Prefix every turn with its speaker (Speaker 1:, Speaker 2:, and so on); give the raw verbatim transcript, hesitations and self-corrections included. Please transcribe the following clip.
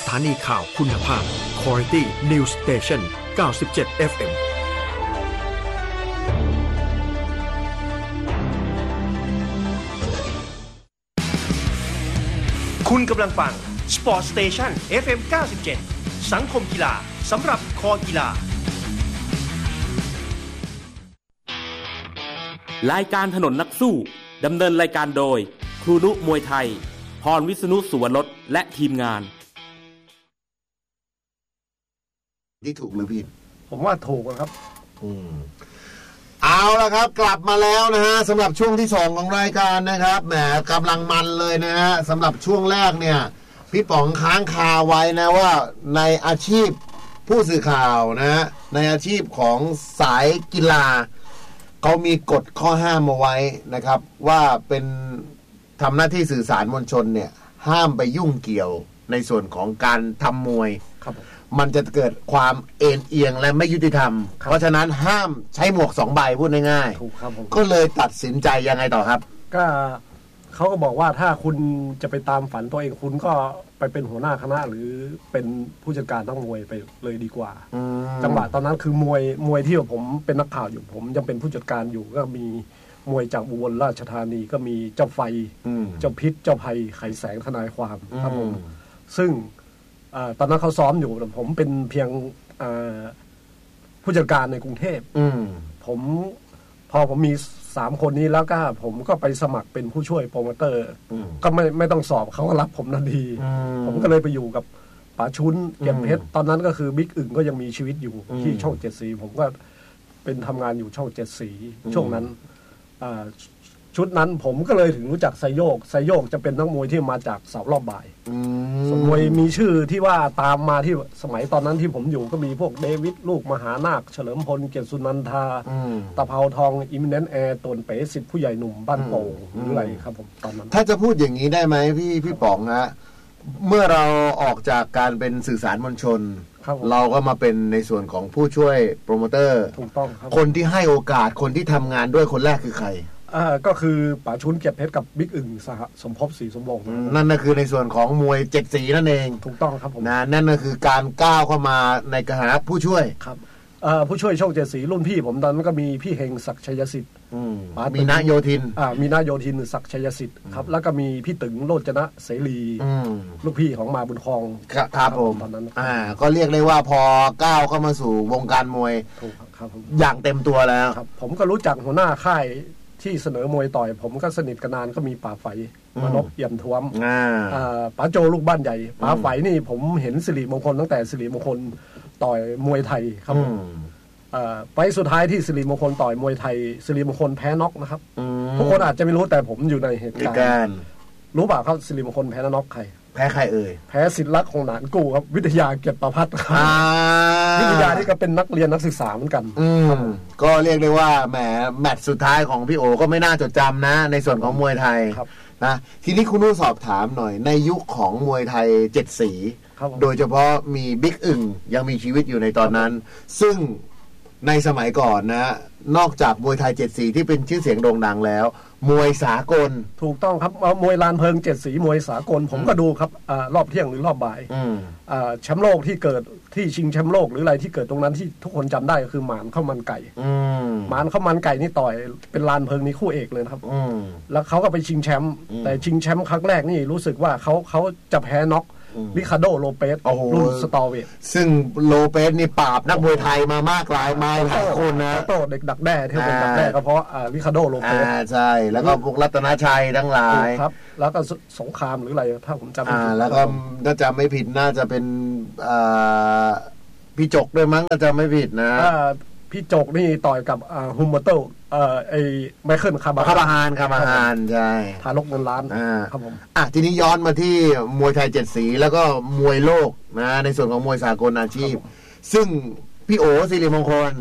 Speaker 1: ถานีข่าวคุณภาพ Quality News Station เก้าสิบเจ็ด เอฟ เอ็ม
Speaker 2: คุณกำลังฟัง Sport Station เอฟ เอ็ม เก้าสิบเจ็ด สังคมกีฬาสำหรับคอกีฬารายการถนนนักสู้ดำเนินรายการโดยครูนุมวยไทยพรวิษณุสุวรรณรสและทีมงาน
Speaker 3: ที่ถูกหรือผิด
Speaker 4: ผมว่าถูกครับ
Speaker 3: อืมเอาละครับกลับมาแล้วนะฮะสำหรับช่วงที่สองของรายการนะครับแหมกำลังมันเลยนะฮะสำหรับช่วงแรกเนี่ยพี่ป๋องค้างคาไว้นะว่าในอาชีพผู้สื่อข่าวนะฮะในอาชีพของสายกีฬาเขามีกฎข้อห้ามเอาไว้นะครับว่าเป็นทำหน้าที่สื่อสารมวลชนเนี่ยห้ามไปยุ่งเกี่ยวในส่วนของการทำมวยมันจะเกิดความเอ็นเอียงและไม่ยุติธรรมเพราะฉะนั้นห้ามใช้หมวกสองใบพูดง่ายๆก็เลยตัดสินใจยังไงต่อครับ
Speaker 4: ก็เขาก็บอกว่าถ้าคุณจะไปตามฝันตัวเองคุณก็ไปเป็นหัวหน้าคณะหรือเป็นผู้จัดการนักมวยไปเลยดีกว่าจังหวะตอนนั้นคือมวยมวยที่ผมเป็นนักข่าวอยู่ผมยังเป็นผู้จัดการอยู่ก็มีมวยจากอุบลราชธานีก็มีเจ้าไฟเจ้าพิษเจ้าภัยไขแสงทนายความครับผมซึ่งตอนนั้นเขาซ้อมอยู่แต่ผมเป็นเพียงผู้จัดการในกรุงเทพผมพอผมมีสามคนนี้แล้วก็ผมก็ไปสมัครเป็นผู้ช่วยโปรโมเตอร์ก็ไม่ไม่ต้องสอบเขาก็รับผมทันทีผมก็เลยไปอยู่กับป๋าชุนเก็บเพชรตอนนั้นก็คือบิ๊กอึ่งก็ยังมีชีวิตอยู่ที่ช่องเจ็ดสีผมก็เป็นทำงานอยู่ช่องเจ็ดสีช่วงนั้นชุดนั้นผมก็เลยถึงรู้จักไซโยกไซโยกจะเป็นนักมวยที่มาจากเสารอบบ่ายส่วนมวยมีชื่อที่ว่าตามมาที่สมัยตอนนั้นที่ผมอยู่ก็มีพวกเดวิดลูกมหานาคเฉลิมพลเกียรติสุนันทาตะเภาทองอิมเนนแอร์ตนเป๋สิทธิ์ผู้ใหญ่หนุ่มบ้านโป่งหรืออะไรครับผมตอนนั้น
Speaker 3: ถ้าจะพูดอย่างนี้ได้ไหมพี่พี่ป๋องฮะเมื่อเราออกจากการเป็นสื่อสารมวลชนเราก็มาเป็นในส่วนของผู้ช่วยโปรโมเตอร์
Speaker 4: ถูกต้องครับ
Speaker 3: คนที่ให้โอกาสคนที่ทำงานด้วยคนแรกคือใคร
Speaker 4: อ่าก็คือป๋าชุนเกียรติเพชรกับบิ๊กอึ่งสหสมภพศรีสมวงศ์
Speaker 3: นั่นก็คือในส่วนของมวยเจ็ดสีนั่นเอง
Speaker 4: ถูกต้องครับผม
Speaker 3: นะนั่นก็คือการก้าวเข้ามาในฐานะผู้ช่วย
Speaker 4: ครับผู้ช่วยช่องเจ็ดสีรุ่นพี่ผมตอนนั้นก็มีพี่เฮงศักดิ์ชัยสิทธิ์
Speaker 3: มีนาโยธิน
Speaker 4: อ่ามีนาโยธินศักดิ์ชัยสิทธิ์ครับแล้วก็มีพี่ตึงโรจนะเสรีลูกพี่ของมาบุญครอง
Speaker 3: ครับผมตอนนั้นอ่าก็เรียกได้ว่าพอก้าวเข้ามาสู่วงการมวย
Speaker 4: ครับ
Speaker 3: อย่างเต็มตัวแล้ว
Speaker 4: ครับผมก็รู้จักหัวหน้าค่ายที่เสนอมวยต่อยผมก็สนิทกันนานก็มีป๋าไฝมนพเอี่ยมท้วมป๋าโจลูกบ้านใหญ่ป๋าไฝนี่ผมเห็นสิริมงคลตั้งแต่สิริมงคลต่อยมวยไทยครับไปสุดท้ายที่สิริมงคลต่อยมวยไทยสิริมงคลแพ้น็อกนะครับทุกคนอาจจะไม่รู้แต่ผมอยู่ในเหตุการณ์รู้ป่ะครับสิริมงคลแพ้น็อกใคร
Speaker 3: แพ้ใครเอ่ย
Speaker 4: แพ้ศิลลักษณ์ของหนานกู้ครับวิทยาเกียรติประภัสครับวิทยานี่ก็เป็นนักเรียนนักศึกษาเหมือนกัน
Speaker 3: ก็เรียกได้ว่าแหมแมตช์สุดท้ายของพี่โอก็ไม่น่าจดจำนะในส่วนของมวยไทยนะทีนี้คุณนุ่นสอบถามหน่อยในยุคของมวยไทยเจ็ดสีโดยเฉพาะมีบิ๊กอึ่งยังมีชีวิตอยู่ในตอนนั้นซึ่งในสมัยก่อนนะนอกจากมวยไทยเจ็ดสีที่เป็นชื่อเสียงโด่งดังแล้วมวยสากล
Speaker 4: ถูกต้องครับมวยลานเพิงเจ็ดสีมวยสากลผมก็ดูครับอรอบเที่ยงหรือรอบบ่ายแชมป์โลกที่เกิดที่ชิงแชมป์โลกหรืออะไรที่เกิดตรงนั้นที่ทุกคนจำได้ก็คือหมานข้าวมันไก่หมานข้าวมันไก่นี่ต่อยเป็นลานเพิงนี่คู่เอกเลยครับแล้วเขาก็ไปชิงแชมป์แต่ชิงแชมป์ครั้งแรกนี่รู้สึกว่าเขาเขาจะแพ้น็อกริคาร์โดโลเปสรุ่นสตอเวท
Speaker 3: ซึ่งโลเปสนี่ปราบนักมวยไทยมามากหลายมาหลายคนนะ
Speaker 4: โตเด็กดักแด้ที่เป็นดักแด้ก็เพราะริคาร์โดโลเปส
Speaker 3: ใช่แล้วก็พวกรัตนชัยทั้งหลาย
Speaker 4: ครับแล้วก็สงครามหรืออะไรถ้าผมจำไม่ผิด
Speaker 3: แล้วก็ถ้าจำไม่ผิดน่าจะเป็นพี่จกด้วยมั้งถ้าจำไม่ผิดนะ
Speaker 4: พี่จกนี่ต่อยกับฮุมเมอร์เตลเอ่อไอ้ไมเคิลคาบา
Speaker 3: คาบาฮานคาบาฮานใช่
Speaker 4: ทารกเงินล้านครับผม
Speaker 3: อ่ะทีนี้ย้อนมาที่มวยไทยเจ็ดสีแล้วก็มวยโลกนะในส่วนของมวยสากลอาชีพซึ่งพี่โอศิริมงคล